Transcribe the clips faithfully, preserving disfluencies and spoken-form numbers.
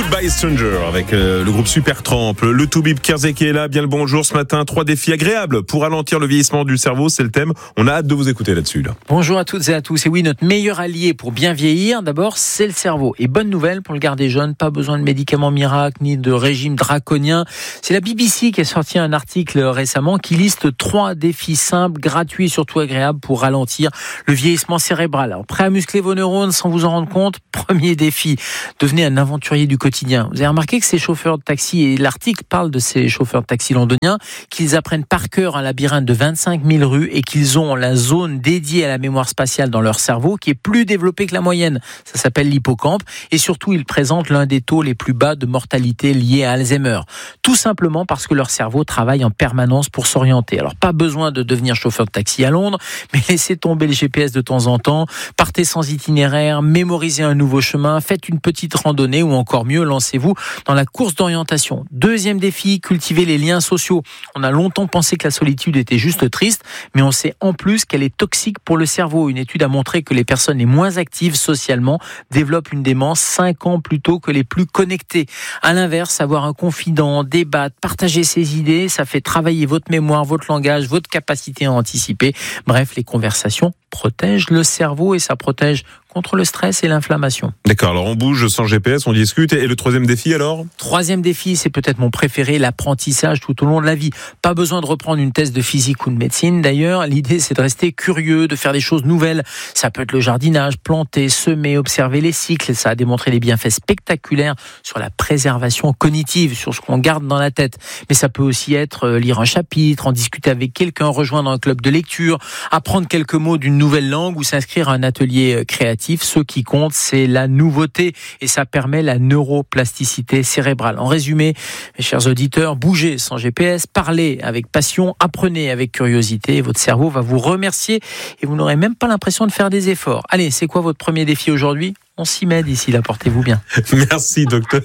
Goodbye Stranger avec euh, le groupe Supertramp. Le Toubib Kerzé qui est là, bien le bonjour ce matin. Trois défis agréables pour ralentir le vieillissement du cerveau, c'est le thème. On a hâte de vous écouter là-dessus. Là. Bonjour à toutes et à tous. Et oui, notre meilleur allié pour bien vieillir, d'abord, c'est le cerveau. Et bonne nouvelle pour le garder jeune, pas besoin de médicaments miracles ni de régime draconien. C'est la B B C qui a sorti un article récemment qui liste trois défis simples, gratuits et surtout agréables pour ralentir le vieillissement cérébral. Alors, prêt à muscler vos neurones sans vous en rendre compte? Premier défi, devenez un aventurier du quotidien. Vous avez remarqué que ces chauffeurs de taxi, et l'article parle de ces chauffeurs de taxi londoniens, qu'ils apprennent par cœur un labyrinthe de vingt-cinq mille rues et qu'ils ont la zone dédiée à la mémoire spatiale dans leur cerveau qui est plus développée que la moyenne. Ça s'appelle l'hippocampe et surtout ils présentent l'un des taux les plus bas de mortalité liés à Alzheimer. Tout simplement parce que leur cerveau travaille en permanence pour s'orienter. Alors pas besoin de devenir chauffeur de taxi à Londres, mais laissez tomber le G P S de temps en temps, partez sans itinéraire, mémorisez un nouveau chemin, faites une petite randonnée ou encore mieux, lancez-vous dans la course d'orientation. Deuxième défi, cultivez les liens sociaux. On a longtemps pensé que la solitude était juste triste, mais on sait en plus qu'elle est toxique pour le cerveau. Une étude a montré que les personnes les moins actives socialement développent une démence cinq ans plus tôt que les plus connectées. À l'inverse, avoir un confident, débattre, partager ses idées, ça fait travailler votre mémoire, votre langage, votre capacité à anticiper. Bref, les conversations protègent le cerveau et ça protège contre le stress et l'inflammation. D'accord, alors on bouge sans G P S, on discute. Et le troisième défi alors ? Troisième défi, c'est peut-être mon préféré, l'apprentissage tout au long de la vie. Pas besoin de reprendre une thèse de physique ou de médecine. D'ailleurs, l'idée c'est de rester curieux, de faire des choses nouvelles. Ça peut être le jardinage, planter, semer, observer les cycles. Ça a démontré les bienfaits spectaculaires sur la préservation cognitive, sur ce qu'on garde dans la tête. Mais ça peut aussi être lire un chapitre, en discuter avec quelqu'un, rejoindre un club de lecture, apprendre quelques mots d'une nouvelle langue ou s'inscrire à un atelier créatif. Ce qui compte, c'est la nouveauté et ça permet la neuroplasticité cérébrale. En résumé, mes chers auditeurs, bougez sans G P S, parlez avec passion, apprenez avec curiosité et votre cerveau va vous remercier et vous n'aurez même pas l'impression de faire des efforts. Allez, c'est quoi votre premier défi aujourd'hui ? On s'y met d'ici là, portez-vous bien. Merci docteur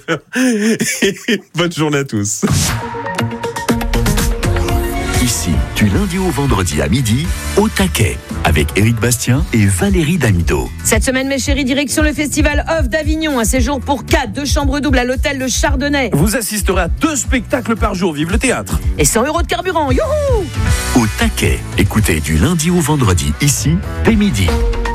et bonne journée à tous. Ici, du lundi au vendredi à midi, au taquet, avec Éric Bastien et Valérie Damido. Cette semaine, mes chéris, direction le festival Off d'Avignon. Un séjour pour quatre, deux chambres doubles à l'hôtel Le Chardonnay. Vous assisterez à deux spectacles par jour. Vive le théâtre. Et cent euros de carburant. Youhou! Au taquet, écoutez du lundi au vendredi, ici, dès midi.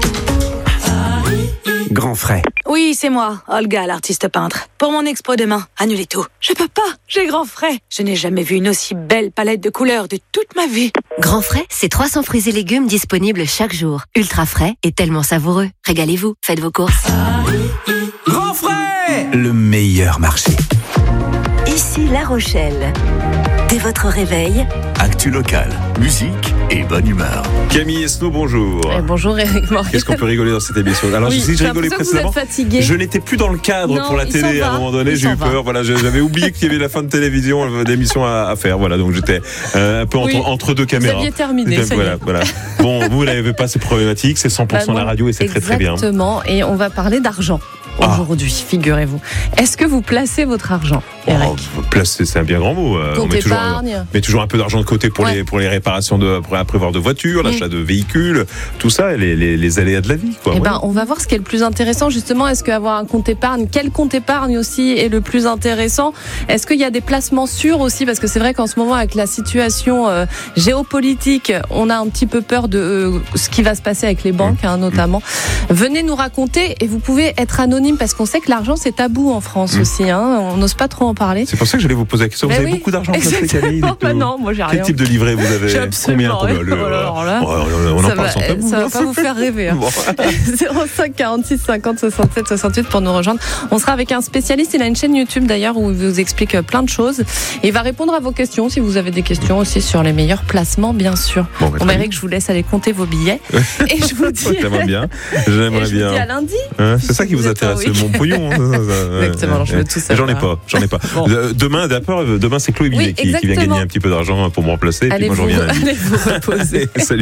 Grand frais. Oui, c'est moi, Olga, l'artiste peintre. Pour mon expo demain, annulez tout. Je peux pas, j'ai grand frais. Je n'ai jamais vu une aussi belle palette de couleurs de toute ma vie. Grand frais, c'est trois cents fruits et légumes disponibles chaque jour. Ultra frais et tellement savoureux. Régalez-vous, faites vos courses. Grand frais, le meilleur marché. Ici La Rochelle. Dès votre réveil, actu local, musique et bonne humeur. Camille Esnault, bonjour. Et bonjour Éric Morel. Qu'est-ce qu'on peut rigoler dans cette émission ? Alors, oui, si je rigolais précédemment, je n'étais plus dans le cadre non, pour la télé à un moment donné. J'ai eu peur. Voilà, j'avais oublié qu'il y avait la fin de télévision, d'émission à, à faire. Voilà, donc j'étais euh, un peu entre, oui, entre deux caméras. Vous aviez terminé. Donc, ça voilà, y est. voilà. Bon, vous n'avez pas ces problématiques. C'est cent pour cent bah, non, la radio et c'est très très bien. Exactement. Et on va parler d'argent. Aujourd'hui, ah. figurez-vous. Est-ce que vous placez votre argent, Eric ? Oh, placer, c'est un bien grand mot. Compte on met toujours, épargne. met toujours un peu d'argent de côté pour, ouais. les, pour les réparations, de, pour prévoir de voitures, l'achat mmh. de véhicules, tout ça, les, les, les aléas de la vie. Quoi. Eh ouais. ben, on va voir ce qui est le plus intéressant, justement. Est-ce qu'avoir un compte épargne, quel compte épargne aussi est le plus intéressant ? Est-ce qu'il y a des placements sûrs aussi ? Parce que c'est vrai qu'en ce moment, avec la situation euh, géopolitique, on a un petit peu peur de euh, ce qui va se passer avec les banques, mmh. hein, notamment. Mmh. Venez nous raconter et vous pouvez être anonyme parce qu'on sait que l'argent, c'est tabou en France mmh. aussi. Hein. On n'ose pas trop en parler. C'est pour ça que j'allais vous poser la question. Ben vous avez oui, beaucoup d'argent placé, Camille ? bah non, moi j'ai rien. Quel type de livret vous avez ? J'ai absolument combien, rien. combien, le, alors là, oh, on en ça parle va, sans tabou. Ça va pas vous faire rêver. Hein. Bon. zéro cinq quarante-six cinquante soixante-sept soixante-huit pour nous rejoindre. On sera avec un spécialiste. Il a une chaîne YouTube d'ailleurs où il vous explique plein de choses. Et il va répondre à vos questions si vous avez des questions aussi sur les meilleurs placements, bien sûr. Bon, bah, bon Eric, je vous laisse aller compter vos billets. Et je vous dis. J'aimerais bien. J'aimerais je bien. vous dis à lundi. Hein, c'est ça qui vous intéresse, oui. Mon pognon. Exactement. Alors je veux tout J'en ai pas. J'en ai pas. Bon. Demain, d'ailleurs, demain c'est Chloé Binet oui, qui, qui vient gagner un petit peu d'argent pour me remplacer. Et puis moi, je reviens lundi. Allez vous reposer. Salut.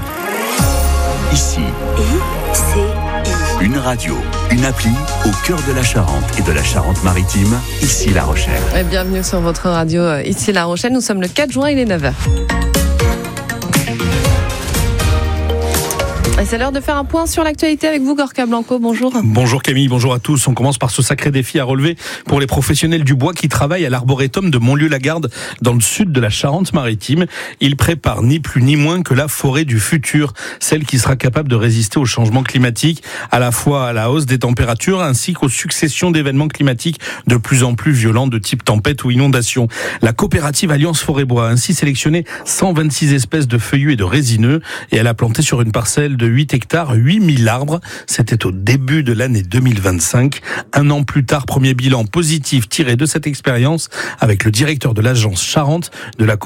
Ici. I C I. Une radio, une appli au cœur de la Charente et de la Charente-Maritime, ici La Rochelle. Et bienvenue sur votre radio, ici La Rochelle. Nous sommes le quatre juin, il est neuf heures. Et c'est l'heure de faire un point sur l'actualité avec vous, Gorka Blanco. Bonjour. Bonjour Camille, bonjour à tous. On commence par ce sacré défi à relever pour les professionnels du bois qui travaillent à l'arboretum de Montlieu-la-Garde dans le sud de la Charente-Maritime. Ils préparent ni plus ni moins que la forêt du futur, celle qui sera capable de résister au changement climatique, à la fois à la hausse des températures ainsi qu'aux successions d'événements climatiques de plus en plus violents de type tempête ou inondation. La coopérative Alliance Forêt-Bois a ainsi sélectionné cent vingt-six espèces de feuillus et de résineux et elle a planté sur une parcelle de huit hectares, huit mille arbres. C'était au début de l'année deux mille vingt-cinq. Un an plus tard, premier bilan positif tiré de cette expérience avec le directeur de l'agence Charente de la